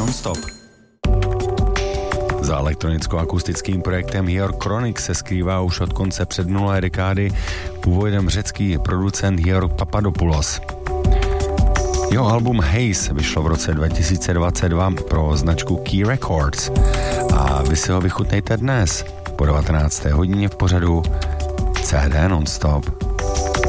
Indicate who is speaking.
Speaker 1: non-stop. Za elektronicko-akustickým projektem Hior Chronic se skrývá už od konce předminulé dekády původem řecký producent Hior Papadopoulos. Jeho album Haze vyšlo v roce 2022 pro značku Key Records a vy si ho vychutnejte dnes po 19. hodině v pořadu CD non-stop.